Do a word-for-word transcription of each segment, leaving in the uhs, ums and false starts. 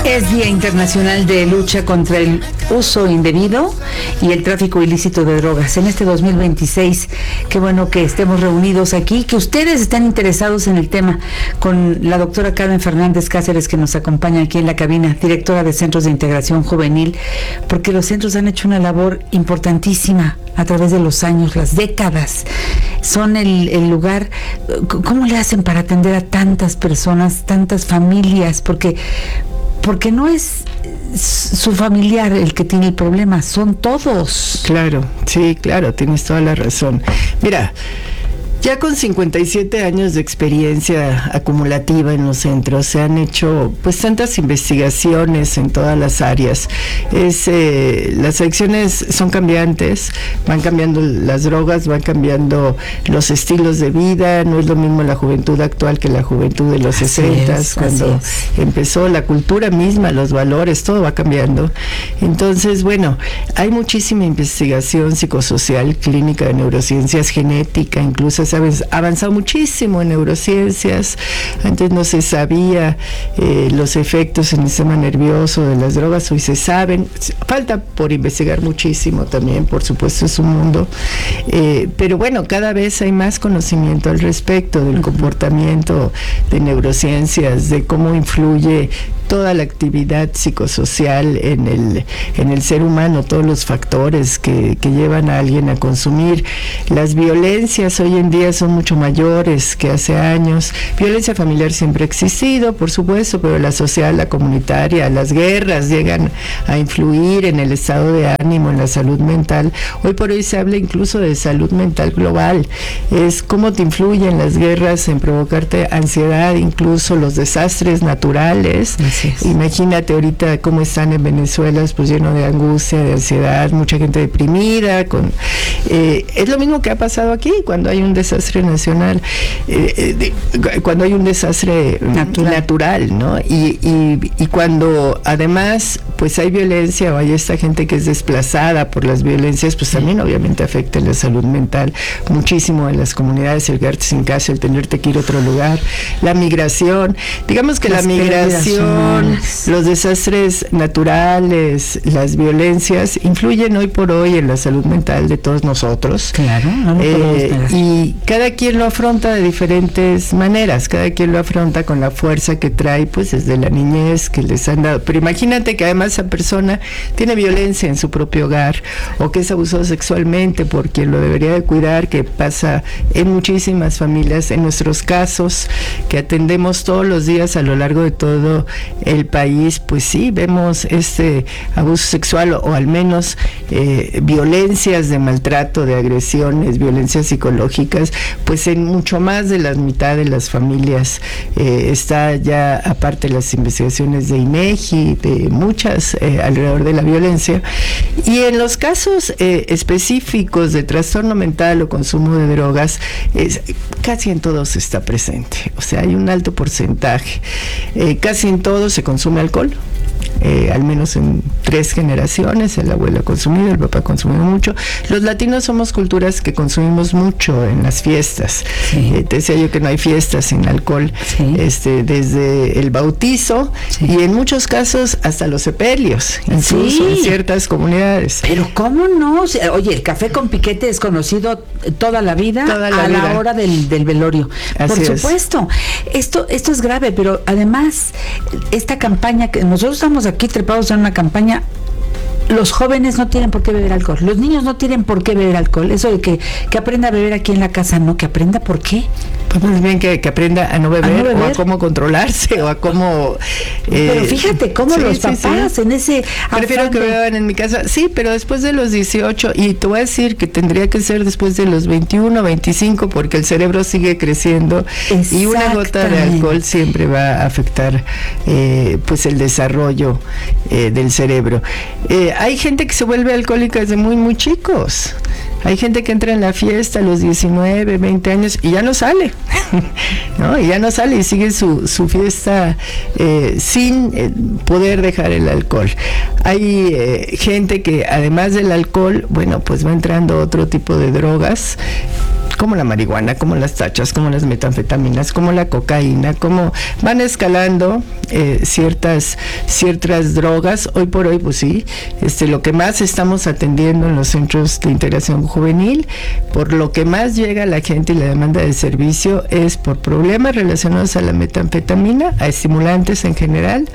Es Día Internacional de Lucha contra el Uso Indebido y el Tráfico Ilícito de Drogas. En este dos mil veintiséis, qué bueno que estemos reunidos aquí, que ustedes estén interesados en el tema, con la doctora Carmen Fernández Cáceres, que nos acompaña aquí en la cabina, directora de Centros de Integración Juvenil, porque los centros han hecho una labor importantísima a través de los años, las décadas. Son el, el lugar. ¿Cómo le hacen para atender a tantas personas, tantas familias? Porque porque no es su familiar el que tiene el problema, son todos. Claro, sí, claro, tienes toda la razón. Mira, ya con cincuenta y siete años de experiencia acumulativa en los centros, se han hecho pues tantas investigaciones en todas las áreas. Es, eh, las adicciones son cambiantes, van cambiando las drogas, van cambiando los estilos de vida. No es lo mismo la juventud actual que la juventud de los sesentas, cuando empezó la cultura misma, los valores, todo va cambiando. Entonces, bueno, hay muchísima investigación psicosocial, clínica de neurociencias, genética, incluso se ha avanzado muchísimo en neurociencias. Antes no se sabía eh, los efectos en el sistema nervioso de las drogas, hoy se saben. Falta por investigar muchísimo también, por supuesto, es un mundo, eh, pero bueno, cada vez hay más conocimiento al respecto del comportamiento de neurociencias, de cómo influye toda la actividad psicosocial en el, en el ser humano, todos los factores que, que llevan a alguien a consumir. Las violencias hoy en día son mucho mayores que hace años. Violencia familiar siempre ha existido, por supuesto, pero la social, la comunitaria, las guerras llegan a influir en el estado de ánimo, en la salud mental. Hoy por hoy se habla incluso de salud mental global. Es cómo te influyen las guerras en provocarte ansiedad, incluso los desastres naturales. Imagínate ahorita cómo están en Venezuela, pues lleno de angustia, de ansiedad, mucha gente deprimida. Con eh, es lo mismo que ha pasado aquí cuando hay un desastre nacional, eh, de, cuando hay un desastre natural, natural ¿no? Y, y, y cuando además pues hay violencia o hay esta gente que es desplazada por las violencias, pues también obviamente afecta la salud mental muchísimo en las comunidades, el quedarte sin casa, el tenerte que ir a otro lugar, la migración. Digamos que las la migración, los desastres naturales, las violencias influyen hoy por hoy en la salud mental de todos nosotros. Claro, no lo eh, y cada quien lo afronta de diferentes maneras, cada quien lo afronta con la fuerza que trae pues desde la niñez que les han dado. Pero imagínate que además esa persona tiene violencia en su propio hogar o que es abusado sexualmente por quien lo debería de cuidar, que pasa en muchísimas familias, en nuestros casos que atendemos todos los días a lo largo de todo el país, pues sí, vemos este abuso sexual o, o al menos eh, violencias de maltrato, de agresiones, violencias psicológicas, pues en mucho más de la mitad de las familias. Eh, está ya, aparte de las investigaciones de INEGI, de muchas eh, alrededor de la violencia, y en los casos eh, específicos de trastorno mental o consumo de drogas, es, casi en todos está presente, o sea, hay un alto porcentaje, eh, casi en todos se consume alcohol. Eh, al menos en tres generaciones, el abuelo ha consumido, el papá ha consumido mucho. Los latinos somos culturas que consumimos mucho en las fiestas. Sí. Eh, te decía yo que no hay fiestas sin alcohol, sí. este, desde el bautizo, sí. y en muchos casos hasta los sepelios, incluso sí. en ciertas comunidades. Pero ¿cómo no? Oye, el café con piquete es conocido toda la vida, toda la a vida. la hora del, del velorio. Así Por supuesto. Es. Esto, esto es grave, pero además esta campaña que nosotros estamos aquí trepados en una campaña. Los jóvenes no tienen por qué beber alcohol, los niños no tienen por qué beber alcohol. Eso de que, que aprenda a beber aquí en la casa, no, que aprenda por qué. Pues más bien que, que aprenda a no, beber, a no beber o a cómo controlarse o a cómo... Eh, pero fíjate cómo sí, los sí, papás sí. en ese... Prefiero que beban en mi casa, sí, pero después de los dieciocho, y te voy a decir que tendría que ser después de los veintiuno, veinticinco, porque el cerebro sigue creciendo y una gota de alcohol siempre va a afectar eh, pues el desarrollo eh, del cerebro. Eh, hay gente que se vuelve alcohólica desde muy, muy chicos. Hay gente que entra en la fiesta a los diecinueve, veinte años y ya no sale, ¿no? Y ya no sale y sigue su, su fiesta eh, sin eh, poder dejar el alcohol. Hay eh, gente que además del alcohol, bueno, pues va entrando otro tipo de drogas como la marihuana, como las tachas, como las metanfetaminas, como la cocaína, como van escalando eh, ciertas ciertas drogas. Hoy por hoy, pues sí, este, lo que más estamos atendiendo en los centros de integración juvenil, por lo que más llega la gente y la demanda de servicio es por problemas relacionados a la metanfetamina, a estimulantes en general,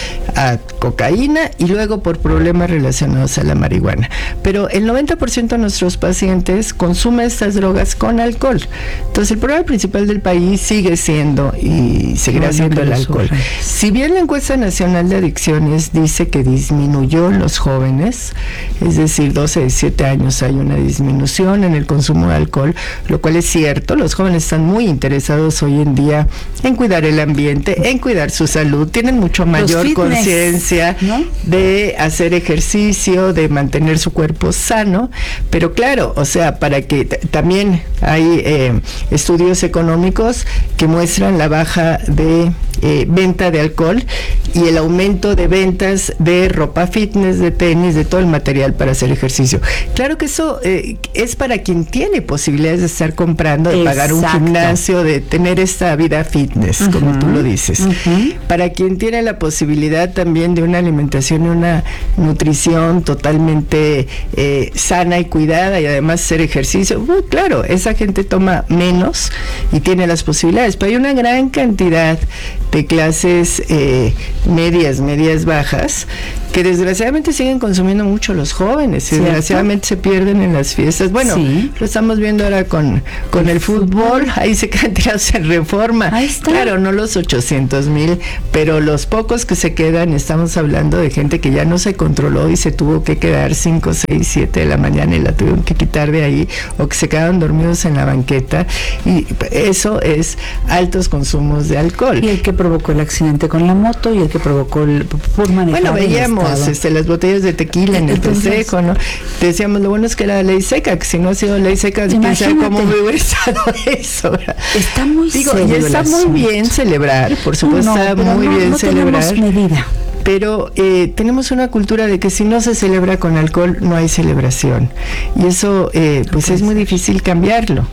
a cocaína y luego por problemas relacionados a la marihuana. Pero el noventa por ciento de nuestros pacientes consumen estas drogas con alcohol. Entonces el problema principal del país sigue siendo y seguirá siendo el alcohol. Si bien la encuesta nacional de adicciones dice que disminuyó en los jóvenes, es decir, doce a diecisiete años hay una disminución en el consumo de alcohol, lo cual es cierto. Los jóvenes están muy interesados hoy en día en cuidar el ambiente, en cuidar su salud, tienen mucho mayor conciencia, ¿no?, de hacer ejercicio, de mantener su cuerpo sano, pero claro, o sea, para que t- también hay eh, estudios económicos que muestran la baja de eh, venta de alcohol y el aumento de ventas de ropa fitness, de tenis, de todo el material para hacer ejercicio. Claro que eso eh, es para quien tiene posibilidades de estar comprando, de Exacto. pagar un gimnasio, de tener esta vida fitness, uh-huh. como tú lo dices. Uh-huh. Para quien tiene la posibilidad también de una alimentación y una nutrición totalmente eh, sana y cuidada y además hacer ejercicio, uh, claro, esa gente toma menos y tiene las posibilidades, pero hay una gran cantidad de clases eh, medias, medias bajas, que desgraciadamente siguen consumiendo mucho los jóvenes, y desgraciadamente se pierden en las fiestas. Bueno, sí. lo estamos viendo ahora con, con el, el fútbol, fútbol, ahí se quedan tirados en Reforma. Ahí está. Claro, no los ochocientos mil, pero los pocos que se quedan, estamos hablando de gente que ya no se controló y se tuvo que quedar cinco, seis, siete de la mañana y la tuvieron que quitar de ahí, o que se quedaron dormidos en la banqueta, y eso es altos consumos de alcohol. Y el que provocó el accidente con la moto y el que provocó el por manejar. Bueno, veíamos este, las botellas de tequila en el festejo, ¿no? Decíamos, lo bueno es que era ley seca, que si no ha sido ley seca, quién sabe cómo me hubiera estado eso, ¿verdad? Está muy Digo, y está muy asunto. bien celebrar, por supuesto, no, no, está muy no, bien no celebrar. Medida. Pero eh, tenemos una cultura de que si no se celebra con alcohol, no hay celebración. Y eso, eh, pues es muy difícil cambiarlo.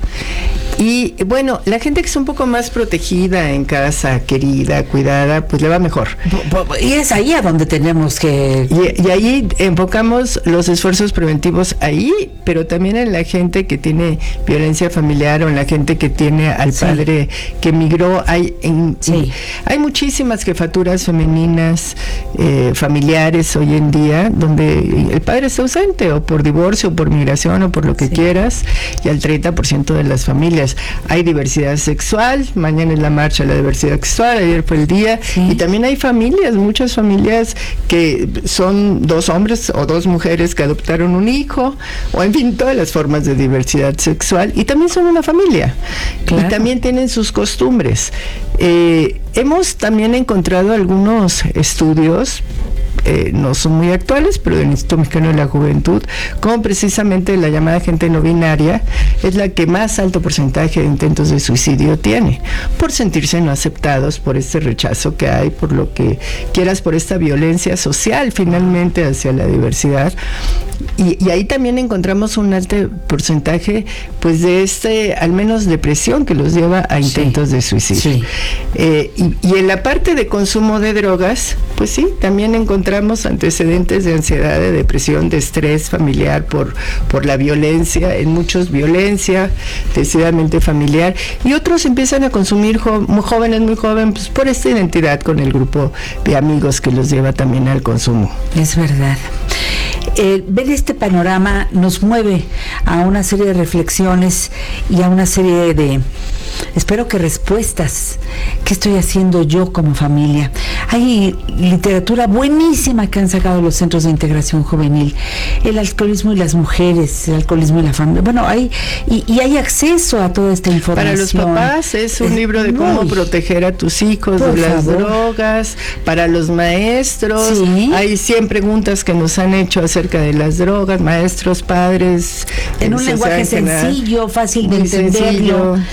Y bueno, la gente que es un poco más protegida en casa, querida, cuidada, pues le va mejor. Y es ahí a donde tenemos que... Y, y ahí enfocamos los esfuerzos preventivos ahí, pero también en la gente que tiene violencia familiar o en la gente que tiene al sí. padre que emigró. Hay, en, sí. hay muchísimas jefaturas femeninas, eh, familiares hoy en día, donde el padre está ausente, o por divorcio, o por migración, o por lo que sí. quieras, y al treinta por ciento de las familias. Hay diversidad sexual, mañana es la marcha de la diversidad sexual, ayer fue el día, sí. y también hay familias, muchas familias que son dos hombres o dos mujeres que adoptaron un hijo, o en fin, todas las formas de diversidad sexual, y también son una familia, claro. y también tienen sus costumbres. Eh, hemos también encontrado algunos estudios, Eh, no son muy actuales, pero del Instituto Mexicano de la Juventud, como precisamente la llamada gente no binaria es la que más alto porcentaje de intentos de suicidio tiene, por sentirse no aceptados, por este rechazo que hay, por lo que quieras, por esta violencia social finalmente hacia la diversidad. Y, y ahí también encontramos un alto porcentaje, pues, de este, al menos depresión, que los lleva a intentos sí, de suicidio. Sí. Eh, y, y en la parte de consumo de drogas, pues sí, también encontramos antecedentes de ansiedad, de depresión, de estrés familiar por, por la violencia, en muchos violencia, decididamente familiar, y otros empiezan a consumir jo- muy jóvenes, muy jóvenes, pues, por esta identidad con el grupo de amigos que los lleva también al consumo. Es verdad. Eh, ver este panorama nos mueve a una serie de reflexiones y a una serie de, espero que respuestas. ¿Qué estoy haciendo yo como familia? Hay literatura buenísima que han sacado los centros de integración juvenil, el alcoholismo y las mujeres, el alcoholismo y la familia. Bueno, hay y, y hay acceso a toda esta información. Para los papás es un es, libro de cómo muy, proteger a tus hijos de las favor. drogas. Para los maestros, ¿sí? Hay cien preguntas que nos han hecho acerca de las drogas, maestros, padres. En un lenguaje sencillo, fácil de entenderlo. Eh,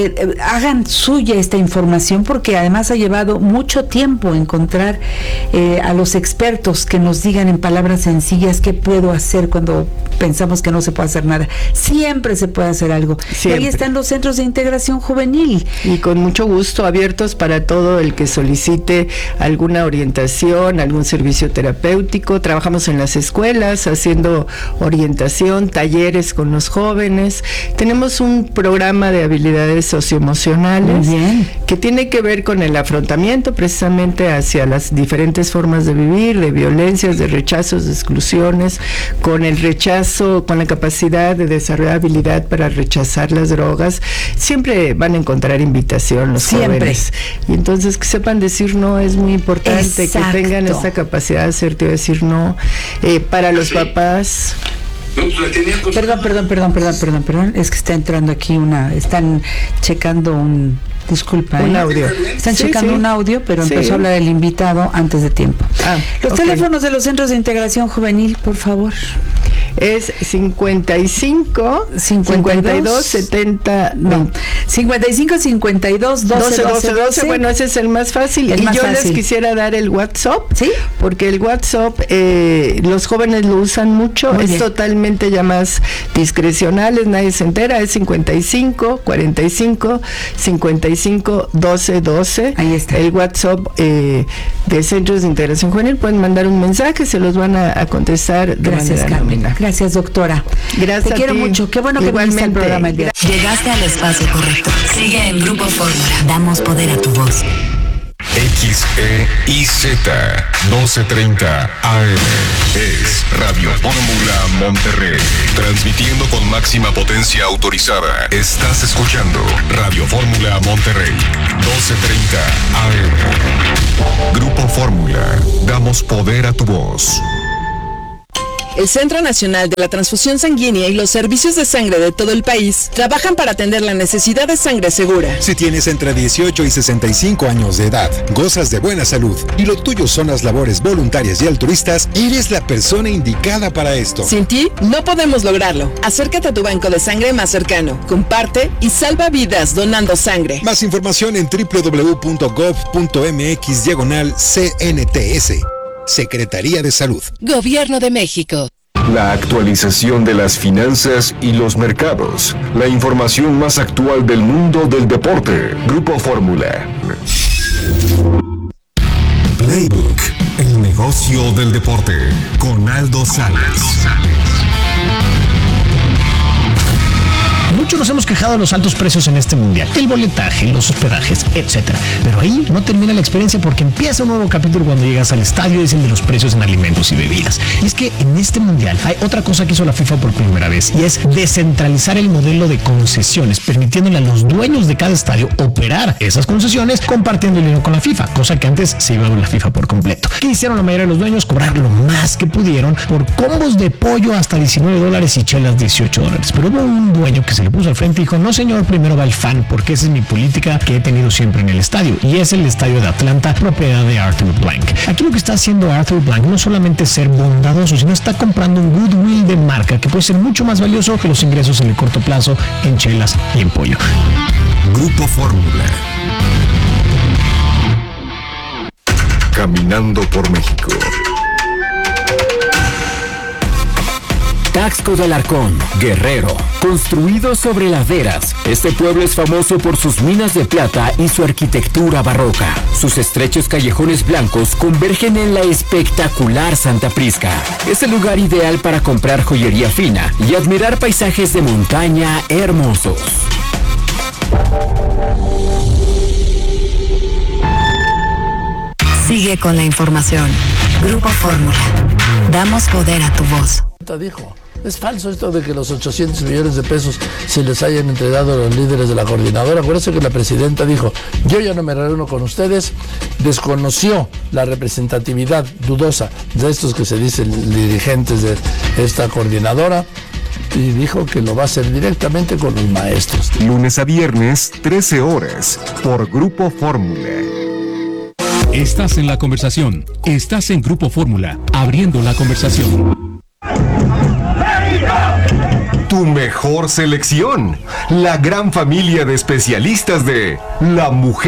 eh, hagan suya esta información, porque además ha llevado mucho tiempo encontrar eh, a los expertos que nos digan en palabras sencillas qué puedo hacer cuando pensamos que no se puede hacer nada. Siempre se puede hacer algo. Siempre. Y ahí están los centros de integración juvenil. Y con mucho gusto, abiertos para todo el que solicite alguna orientación, algún servicio terapéutico. Trabajamos en las escuelas haciendo orientación, talleres con los jóvenes. Tenemos un programa de habilidades socioemocionales que tiene que ver con el afrontamiento precisamente hacia las diferentes formas de vivir, de violencias, de rechazos, de exclusiones, con el rechazo, con la capacidad de desarrollar habilidad para rechazar las drogas. Siempre van a encontrar invitación los Siempre. jóvenes. Y entonces que sepan decir no es muy importante. Exacto. Que tengan esta capacidad asertiva de decir no. Eh, para los papás. Perdón, perdón, perdón, perdón, perdón, perdón. Es que está entrando aquí una, están checando un, disculpa. Un ¿eh? audio. Están Sí, checando sí. un audio, pero Sí. empezó a hablar el invitado antes de tiempo. Ah, los ok. teléfonos de los centros de integración juvenil, por favor. Es cincuenta y cinco, cincuenta y dos, cincuenta y dos, setenta, No, cincuenta y cinco, cincuenta y dos, doce, doce, doce. Bueno, ese es el más fácil. El y más yo fácil. les quisiera dar el WhatsApp. ¿Sí? Porque el WhatsApp, eh, los jóvenes lo usan mucho. Muy es bien. totalmente ya más discrecionales, nadie se entera. Es cincuenta y cinco, cuarenta y cinco, cincuenta y cinco, doce, doce. Ahí está. El WhatsApp eh, de Centros de Integración Juvenil. Pueden mandar un mensaje, se los van a, a contestar de Gracias, manera Carmen. nominal. Gracias, doctora. Gracias Te a quiero ti. mucho. Qué bueno que viniste al Igualmente. programa el día. Llegaste al espacio correcto. Sigue en Grupo Fórmula. Damos poder a tu voz. X E I Z doce treinta A M es Radio Fórmula Monterrey, transmitiendo con máxima potencia autorizada. Estás escuchando Radio Fórmula Monterrey, doce treinta A M. Grupo Fórmula, damos poder a tu voz. El Centro Nacional de la Transfusión Sanguínea y los servicios de sangre de todo el país trabajan para atender la necesidad de sangre segura. Si tienes entre dieciocho y sesenta y cinco años de edad, gozas de buena salud y lo tuyo son las labores voluntarias y altruistas, eres la persona indicada para esto. Sin ti, no podemos lograrlo. Acércate a tu banco de sangre más cercano, comparte y salva vidas donando sangre. Más información en doble u doble u doble u punto gov punto m x diagonal C N T S. Secretaría de Salud. Gobierno de México. La actualización de las finanzas y los mercados. La información más actual del mundo del deporte. Grupo Fórmula. Playbook, el negocio del deporte, con Aldo Salas. Muchos nos hemos quejado de los altos precios en este mundial, el boletaje, los hospedajes, etcétera. Pero ahí no termina la experiencia, porque empieza un nuevo capítulo cuando llegas al estadio y dicen de los precios en alimentos y bebidas. Y es que en este mundial hay otra cosa que hizo la FIFA por primera vez, y es descentralizar el modelo de concesiones, permitiéndole a los dueños de cada estadio operar esas concesiones compartiendo el dinero con la FIFA, cosa que antes se iba a la FIFA por completo. ¿Qué hicieron la mayoría de los dueños? Cobrar lo más que pudieron por combos de pollo hasta diecinueve dólares y chelas dieciocho dólares. Pero hubo un dueño que se le puso al frente y dijo: no señor, primero va el fan, porque esa es mi política que he tenido siempre en el estadio, y es el estadio de Atlanta, propiedad de Arthur Blank. Aquí lo que está haciendo Arthur Blank no solamente es ser bondadoso, sino está comprando un goodwill de marca que puede ser mucho más valioso que los ingresos en el corto plazo en chelas y en pollo. Grupo Fórmula. Caminando por México. Taxco de Alarcón, Guerrero, construido sobre laderas. Este pueblo es famoso por sus minas de plata y su arquitectura barroca. Sus estrechos callejones blancos convergen en la espectacular Santa Prisca. Es el lugar ideal para comprar joyería fina y admirar paisajes de montaña hermosos. Sigue con la información. Grupo Fórmula. Damos poder a tu voz. Dijo, es falso esto de que los ochocientos millones de pesos se les hayan entregado a los líderes de la coordinadora. Acuérdense que la presidenta dijo: yo ya no me reúno con ustedes. Desconoció la representatividad dudosa de estos que se dicen dirigentes de esta coordinadora y dijo que lo va a hacer directamente con los maestros. Lunes a viernes, trece horas, por Grupo Fórmula. Estás en la conversación. Estás en Grupo Fórmula, abriendo la conversación. tu mejor selección. La gran familia de especialistas de La Mujer